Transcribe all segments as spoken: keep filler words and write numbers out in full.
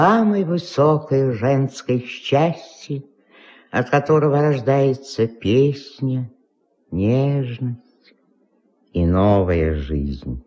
самой высокой женской счастье, от которого рождается песня, нежность и новая жизнь.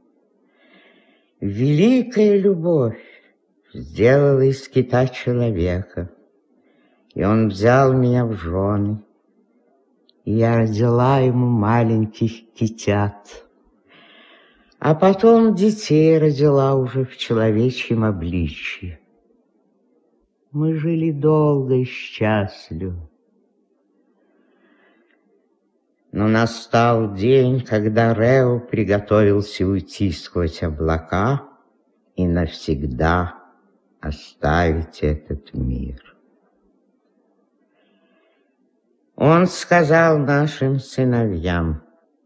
Великая любовь сделала из кита человека, и он взял меня в жены, и я родила ему маленьких китят, а потом детей родила уже в человечьем обличье. Мы жили долго и счастливо. Но настал день, когда Рео приготовился уйти сквозь облака и навсегда оставить этот мир. Он сказал нашим сыновьям: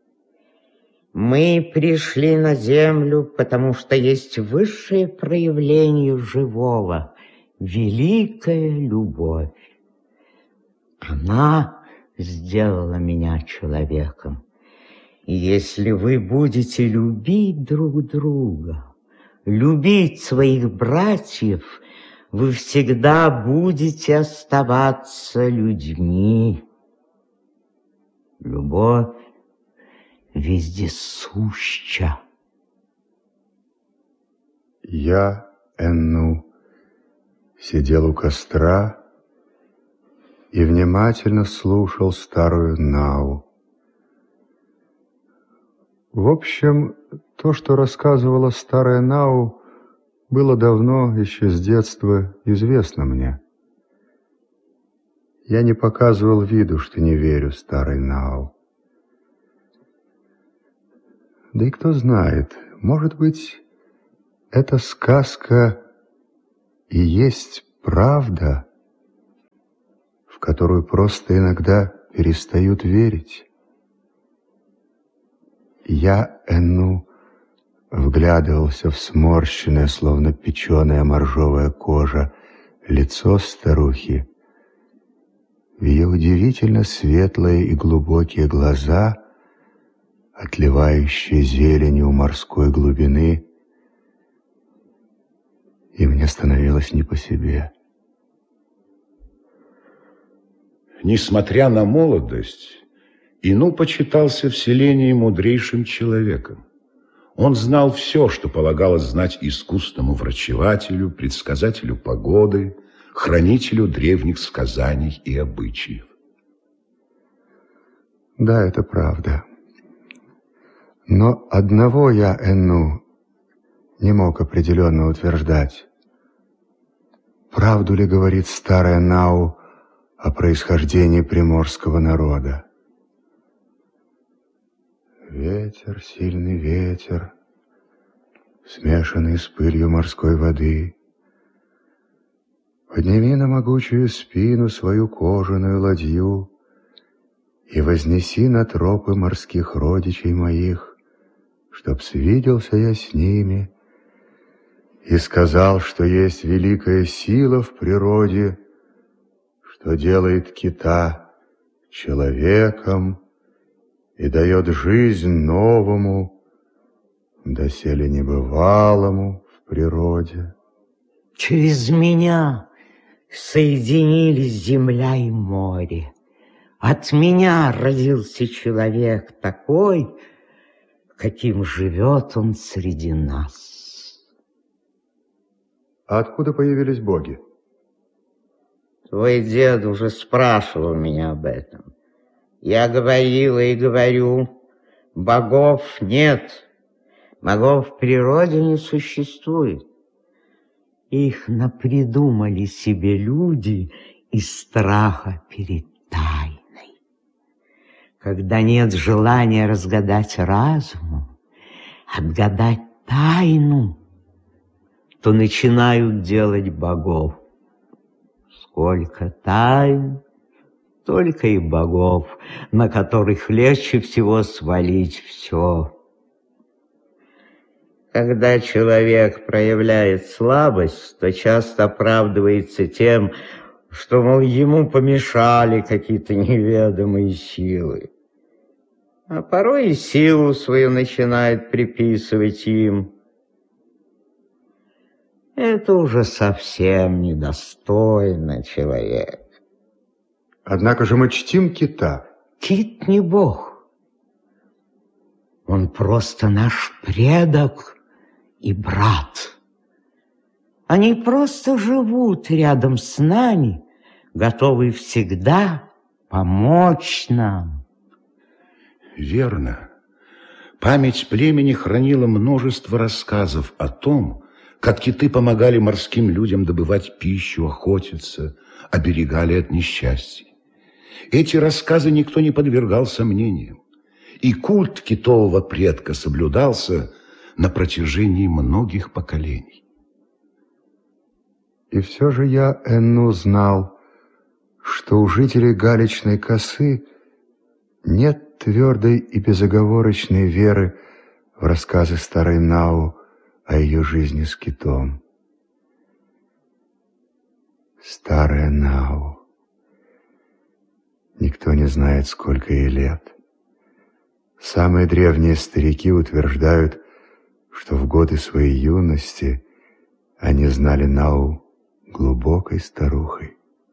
мы пришли на землю, потому что есть высшее проявление живого, великая любовь. Она сделала меня человеком. И если вы будете любить друг друга, любить своих братьев, вы всегда будете оставаться людьми. Любовь вездесуща. Я, Энну, сидел у костра и внимательно слушал старую Нау. В общем, то, что рассказывала старая Нау, было давно, еще с детства, известно мне. Я не показывал виду, что не верю старой Нау. Да и кто знает, может быть, эта сказка и есть правда, в которую просто иногда перестают верить. Я, Энну, вглядывался в сморщенное, словно печеная моржовая кожа, лицо старухи, в ее удивительно светлые и глубокие глаза, отливающие зеленью морской глубины, и мне становилось не по себе. Несмотря на молодость, Ину почитался в селении мудрейшим человеком. Он знал все, что полагалось знать искусному врачевателю, предсказателю погоды, хранителю древних сказаний и обычаев. Да, это правда. Но одного я, Энну, не мог определенно утверждать. Правду ли говорит старая Нау о происхождении приморского народа? Ветер, сильный ветер, смешанный с пылью морской воды, подними на могучую спину свою кожаную ладью и вознеси на тропы морских родичей моих, чтоб свиделся я с ними и сказал, что есть великая сила в природе, что делает кита человеком и дает жизнь новому, доселе небывалому в природе. Через меня соединились земля и море. От меня родился человек такой, каким живет он среди нас. А откуда появились боги? Твой дед уже спрашивал меня об этом. Я говорила и говорю, богов нет, богов в природе не существует. Их напридумали себе люди из страха перед тайной. Когда нет желания разгадать разуму, отгадать тайну, то начинают делать богов. Сколько тайн, только и богов, на которых легче всего свалить все. Когда человек проявляет слабость, то часто оправдывается тем, что, мол, ему помешали какие-то неведомые силы. А порой и силу свою начинает приписывать им. это уже совсем недостойно человека. Однако же мы чтим кита. Кит не бог. Он просто наш предок и брат. Они просто живут рядом с нами, готовы всегда помочь нам. Верно. Память племени хранила множество рассказов о том, как киты помогали морским людям добывать пищу, охотиться, оберегали от несчастья. Эти рассказы никто не подвергал сомнениям, и культ китового предка соблюдался на протяжении многих поколений. И все же я, Энну, знал, что у жителей Галечной косы нет твердой и безоговорочной веры в рассказы старой Нау о ее жизни с китом. Старая Нау. Никто не знает, сколько ей лет. Самые древние старики утверждают, что в годы своей юности они знали Нау глубокой старухой.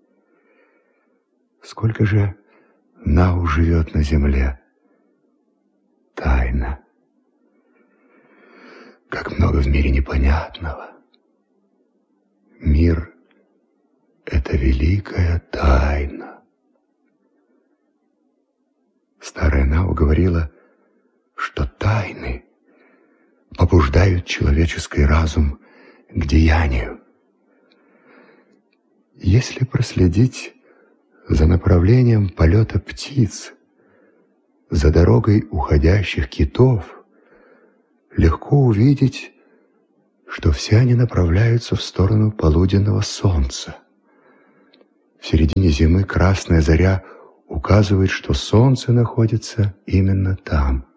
Сколько же Нау живет на земле? Тайна. Как много в мире непонятного. Мир — это великая тайна. Старая Нау говорила, что тайны побуждают человеческий разум к деянию. Если проследить за направлением полета птиц, за дорогой уходящих китов, легко увидеть, что все они направляются в сторону полуденного солнца. В середине зимы красная заря указывает, что солнце находится именно там.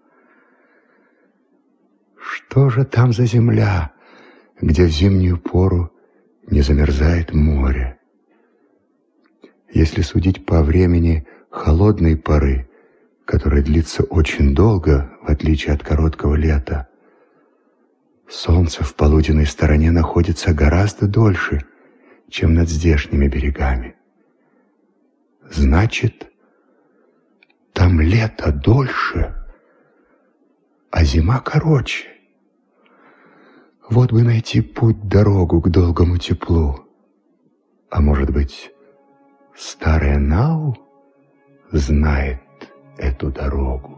Что же там за земля, где в зимнюю пору не замерзает море? Если судить по времени холодной поры, которая длится очень долго, в отличие от короткого лета, солнце в полуденной стороне находится гораздо дольше, чем над здешними берегами. Значит, там лето дольше, а зима короче. Вот бы найти путь-дорогу к долгому теплу. А может быть, старая Нау знает эту дорогу?